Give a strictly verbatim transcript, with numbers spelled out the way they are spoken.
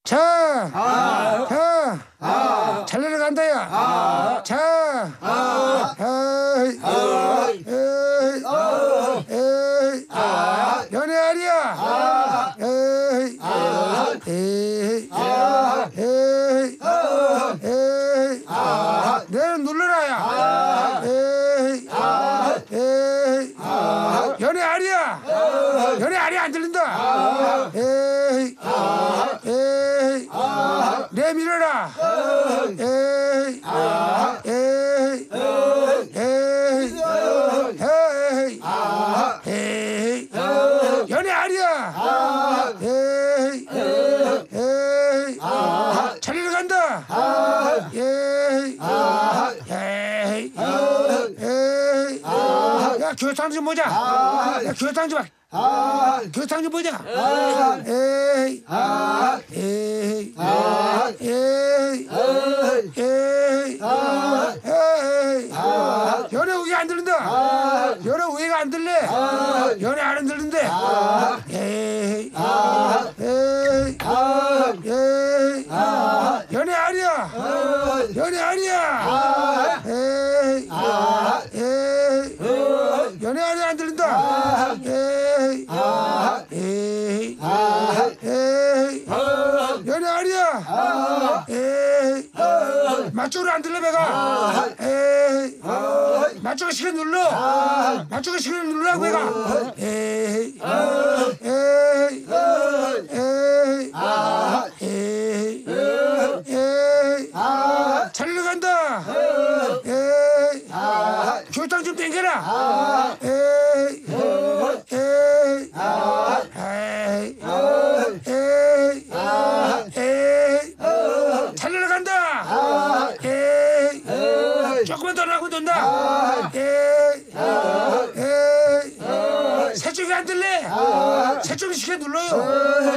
자, 아, 자, 아, 잘 내려간다야. 아, 자, 아, 에이, 아, 에이, 아, 에이, 아, 연애하리야. 아, 에이, 아, 에이, 아, 에이, 아, 에이, 아, 내려 눌러라야. 아, 에이, 아, 에이, 아, 연애하리야. 연애하리 안 들린다. 아, 에이, 아, 에이, 아, 내밀어라. 에이, 아, 에이, 에이, 에이, 아, 에이, 아, 연애하리야. 아, 에이, 에이, 아, 잘 내려간다. 아, 에이, 아, 에이, 아, 에이, 아, 야 교탕 좀 보자. 아, 야 교탕 좀 봐. 아, 교탕 좀 보자. 아, 에이, 아, 에이, 아, 에이, 에이, 에이, 아, 에이, 아, 연애 우기가 안 들린다. 아, 연애 우기가 안 들래. 아, 연애 안 들린대. 아, 에이, 아, 에이, 아, 에이, 아, 연애 아니야. 아, 연애 아니야. 아, 에이, 아, 에이, 어, 연애 아니야 안 들린다. 아, 에이, 아, 에이, 아, 에이, 어, 연애 아니야. 아, 에이, 어, 맞쪽으로 안 들려 배가. 아, 에이, 어, 맞쪽에 시간 눌러. 아, 맞쪽에 시간 눌러라고 배가. 에이, 어, 에이, 어, 에이, 아, 에이, 어, 에이, 아, 잘 내려간다. 어, 에이, 아, 교탕 좀 땡겨라. 아, 에이, 어, 에이, 아, 에이, 어, 에이, 아, 에이, 어, 잘 내려간다. 아, 에이, 에이, 조금만 더 나고 돈다. 아, 에이, 아, 에이, 어, 새 쪽이 안 들래. 아, 새 쪽이 시계 눌러요.